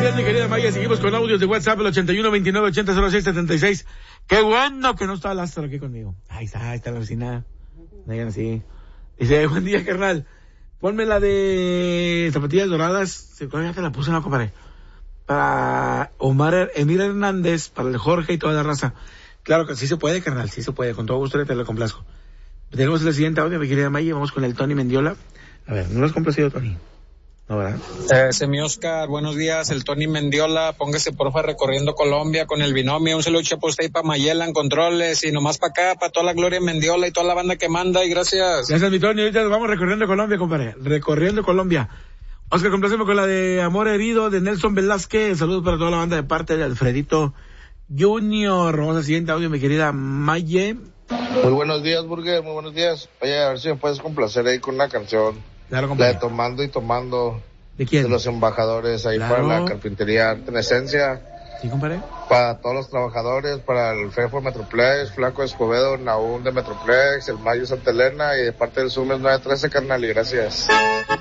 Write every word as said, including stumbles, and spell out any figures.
días, mi querida Maya. Seguimos con audios de WhatsApp, el ochenta y uno veintinueve ochenta cero seis setenta y seis. Qué bueno que no está Lázaro aquí conmigo. Ahí está, ahí está la vecina. Digan así. Dice, buen día, carnal. Ponme la de zapatillas doradas. Ya te la puse, no, compadre. Para Omar Emir Hernández, para el Jorge y toda la raza. Claro que sí se puede, carnal, sí se puede. Con todo gusto te lo complazco. Tenemos el siguiente audio, mi querida Maya. Vamos con el Tony Mendiola. A ver, ¿no lo has complacido, Tony? No, ¿verdad? Eh, Semi Oscar, buenos días, el Tony Mendiola, póngase porfa recorriendo Colombia con el binomio, un saludo chaposta y pa' Mayela en controles, y nomás pa' acá, pa' toda la Gloria Mendiola y toda la banda que manda, y gracias. Gracias, mi Tony, ahorita vamos recorriendo Colombia, compadre, recorriendo Colombia. Oscar, complacemos con la de Amor Herido, de Nelson Velázquez, saludos para toda la banda de parte de Alfredito Junior. Vamos al siguiente audio, mi querida Maye. Muy buenos días, Burger, muy buenos días. Oye, a ver si me puedes complacer ahí con una canción. Claro, la de Tomando y Tomando. ¿De quién? De los embajadores ahí claro. Para la carpintería Arte en Esencia. Sí, compadre. Para todos los trabajadores, para el Fefo Metroplex, Flaco Escobedo, Naún de Metroplex, el Mayo Santa Elena y de parte del Sumes nueve trece, carnal, y gracias.